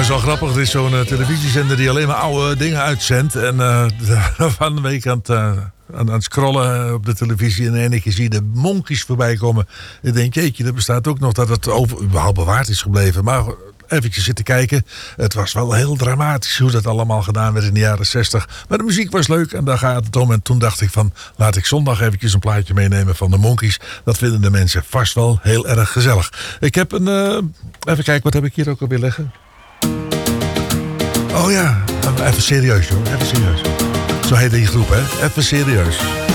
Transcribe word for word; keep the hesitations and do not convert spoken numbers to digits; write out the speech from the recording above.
het is wel grappig. Het is zo'n uh, televisiezender die alleen maar oude dingen uitzendt. En uh, van de week aan het, uh, aan, aan het scrollen op de televisie. En in één keer zie je de Monkees voorbij komen. Ik denk, jeetje, er bestaat ook nog dat het over, überhaupt bewaard is gebleven. Maar eventjes zitten kijken. Het was wel heel dramatisch hoe dat allemaal gedaan werd in de jaren zestig. Maar de muziek was leuk en daar gaat het om. En toen dacht ik van, laat ik zondag eventjes een plaatje meenemen van de Monkees. Dat vinden de mensen vast wel heel erg gezellig. Ik heb een... Uh, even kijken, wat heb ik hier ook alweer liggen? Oh ja, even serieus hoor, even serieus. Zo heet die groep, hè? Even serieus.